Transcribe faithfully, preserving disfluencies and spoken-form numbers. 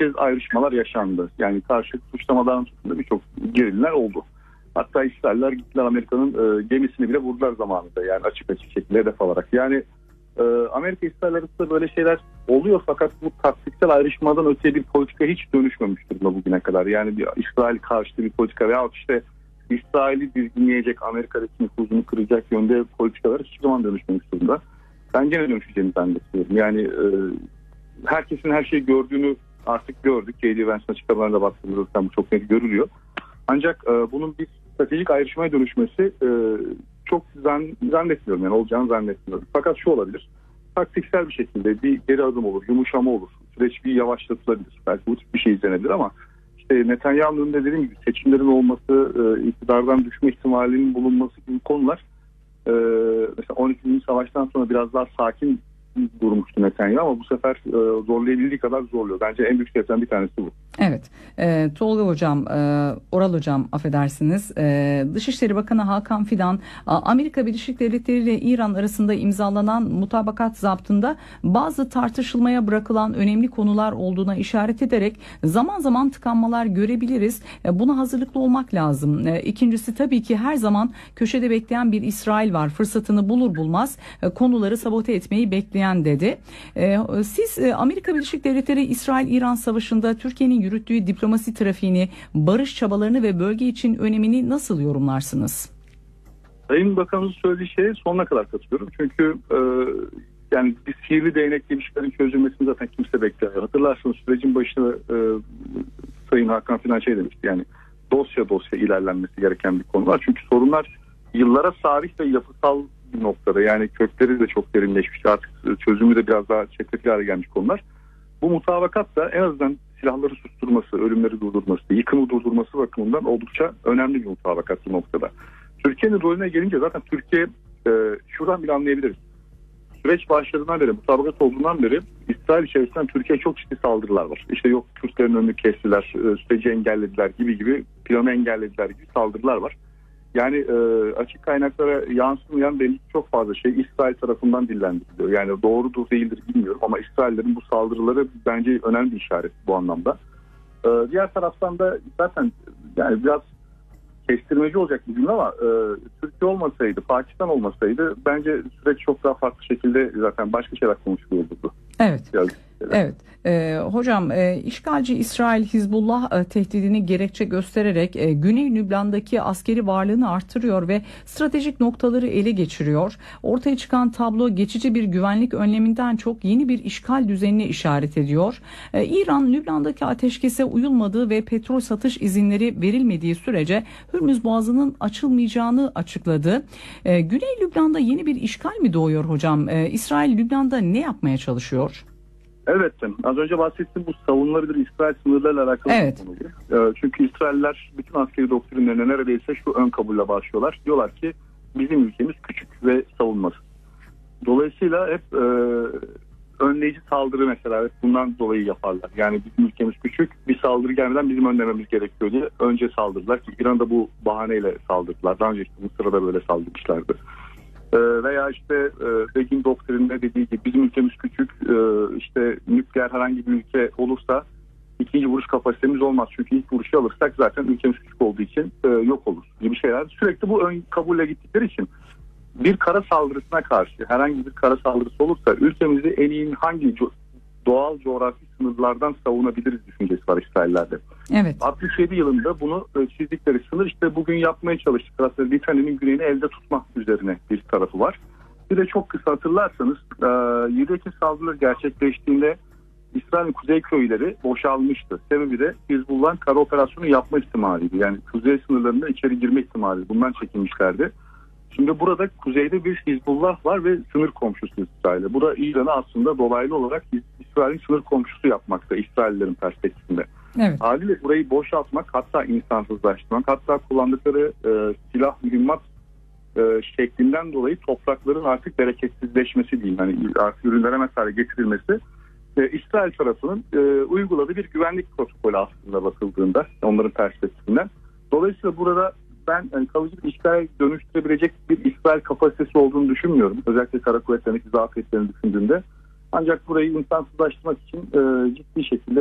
kez ayrışmalar yaşandı. Yani karşı suçlamadan tutun birçok gerilimler oldu. Hatta İsrailler gittiler Amerika'nın e, gemisini bile vurdular zamanında. Yani açık açık şekilde hedef alarak. Yani e, Amerika İsrail arasında böyle şeyler oluyor fakat bu taktiksel ayrışmadan öteye bir politika hiç dönüşmemiş durumda bugüne kadar. Yani bir İsrail karşıtı bir politika veyahut işte İsrail'i dizginleyecek, Amerika'daki nüfuzunu kıracak yönde politikalar hiçbir zaman dönüşmemiş durumda. Ben gene dönüşeceğini zannediyorum. Yani e, herkesin her şeyi gördüğünü artık gördük. J D Vance'ın açıklamalarına baktığımızda bu çok net görülüyor. Ancak e, bunun bir stratejik ayrışmaya dönüşmesi e, çok zannetmiyorum. Yani olacağını zannetmiyorum. Fakat şu olabilir. Taktiksel bir şekilde bir geri adım olur, yumuşama olur. Süreç bir yavaşlatılabilir. Belki bu tip bir şey izlenebilir ama işte Netanyahu'nun da dediğim gibi seçimlerin olması, e, iktidardan düşme ihtimalinin bulunması gibi konular e, mesela on ikinci savaştan sonra biraz daha sakin durmuştu Netanyahu ama bu sefer e, zorlayabildiği kadar zorluyor. Bence en büyük şeylerden bir tanesi bu. Evet. E, Tolga Hocam, e, Oral Hocam affedersiniz. E, Dışişleri Bakanı Hakan Fidan, Amerika Birleşik Devletleri ile İran arasında imzalanan mutabakat zaptında bazı tartışılmaya bırakılan önemli konular olduğuna işaret ederek zaman zaman tıkanmalar görebiliriz. E, buna hazırlıklı olmak lazım. E, ikincisi tabii ki her zaman köşede bekleyen bir İsrail var. Fırsatını bulur bulmaz e, konuları sabote etmeyi bekleyen dedi. E, siz e, Amerika Birleşik Devletleri İsrail-İran savaşında Türkiye'nin yürüttüğü diplomasi trafiğini, barış çabalarını ve bölge için önemini nasıl yorumlarsınız? Sayın Bakanımızın söylediği şeye sonuna kadar katılıyorum. Çünkü e, yani bir sihirli değnekli bir şeylerin çözülmesini zaten kimse beklemiyor. Hatırlarsınız sürecin başında e, Sayın Hakan Fidan şey demişti. Yani dosya dosya ilerlenmesi gereken bir konu var. Çünkü sorunlar yıllara sarih ve yapısal bir noktada. Yani kökleri de çok derinleşmiş. Artık çözümü de biraz daha çetrefilli hale gelmiş konular. Bu mutabakat da en azından silahları susturması, ölümleri durdurması, yıkımı durdurması bakımından oldukça önemli bir mutabakat bu noktada. Türkiye'nin rolüne gelince zaten Türkiye e, şuradan bile anlayabiliriz. Süreç başladığından beri, mutabakat olduğundan beri İsrail içerisinden Türkiye'ye çok ciddi saldırılar var. İşte yok Kürtlerin önünü kestiler, e, süreci engellediler gibi gibi, planı engellediler gibi saldırılar var. Yani e, açık kaynaklara yansımayan belli çok fazla şey İsrail tarafından dillendiriliyor. Yani doğrudur değildir bilmiyorum ama İsraillerin bu saldırıları bence önemli bir işaret bu anlamda. E, diğer taraftan da zaten yani biraz kestirmeci olacak bir cümle ama e, Türkiye olmasaydı, Pakistan olmasaydı bence süreç çok daha farklı şekilde zaten başka şeyler konuşuluyor olurdu. Evet. Biraz, evet. Ee, hocam e, işgalci İsrail Hizbullah e, tehdidini gerekçe göstererek e, Güney Lübnan'daki askeri varlığını artırıyor ve stratejik noktaları ele geçiriyor. Ortaya çıkan tablo geçici bir güvenlik önleminden çok yeni bir işgal düzenine işaret ediyor. E, İran Lübnan'daki ateşkese uyulmadığı ve petrol satış izinleri verilmediği sürece Hürmüz Boğazı'nın açılmayacağını açıkladı. E, Güney Lübnan'da yeni bir işgal mi doğuyor hocam? E, İsrail Lübnan'da ne yapmaya çalışıyor? Evet, az önce bahsettiğim bu savunulabilir İsrail sınırlarıyla alakalı evet. bir konu. Çünkü İsrailler bütün askeri doktrinlerine neredeyse şu ön kabulle başlıyorlar. Diyorlar ki bizim ülkemiz küçük ve savunmasız. Dolayısıyla hep e, önleyici saldırı mesela hep bundan dolayı yaparlar. Yani bizim ülkemiz küçük, bir saldırı gelmeden bizim önlememiz gerekiyor diye önce saldırdılar ki İran'da bu bahaneyle saldırdılar. Daha önce işte Mısır'da böyle saldırmışlardı. Veya işte e, Begin doktrininde dediği gibi bizim ülkemiz küçük, e, işte nükleer herhangi bir ülke olursa ikinci vuruş kapasitemiz olmaz. Çünkü ilk vuruşu alırsak zaten ülkemiz küçük olduğu için e, yok olur gibi şeyler. Sürekli bu ön kabulle gittikleri için bir kara saldırısına karşı herhangi bir kara saldırısı olursa ülkemizi en iyi hangi co- doğal coğrafi sınırlardan savunabiliriz düşüncesi var İsraillerde. Evet. altmış yedi yılında bunu çizdikleri sınır işte bugün yapmaya çalıştık. Aslında Litvanya'nın güneyini elde tutmak üzerine bir tarafı var. Bir de çok kısa hatırlarsanız yedi Ekim saldırıları gerçekleştiğinde İsrail'in kuzey köyleri boşalmıştı. Sebebi de Hizbullah'ın kara operasyonu yapma ihtimaliydi. Yani kuzey sınırlarında içeri girme ihtimali. Bundan çekinmişlerdi. Şimdi burada kuzeyde bir Hizbullah var ve sınır komşusu İsrail'e. Bu da İran'ı aslında dolaylı olarak İsrail'in sınır komşusu yapmakta İsraillerin perspektifinde. Evet. Haliyle burayı boşaltmak, hatta insansızlaştırmak, hatta kullandıkları e, silah mühimmat e, şeklinden dolayı toprakların artık bereketsizleşmesi diyeyim. Yani artık ürünlere hale getirilmesi e, İsrail tarafının e, uyguladığı bir güvenlik protokolü aslında bakıldığında onların perspektifinden. Dolayısıyla burada ben yani kalıcı bir işgal dönüştürebilecek bir İsrail kapasitesi olduğunu düşünmüyorum. Özellikle kara kuvvetlerindeki zafiyetlerini düşündüğümde. Ancak burayı insansızlaştırmak için e, ciddi şekilde